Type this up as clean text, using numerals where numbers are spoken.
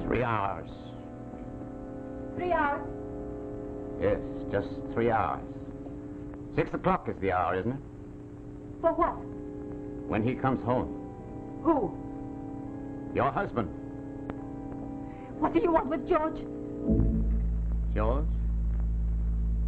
3 hours. 3 hours? Yes, just 3 hours. 6 o'clock is the hour, isn't it? For what? When he comes home. Who? Your husband. What do you want with George? George?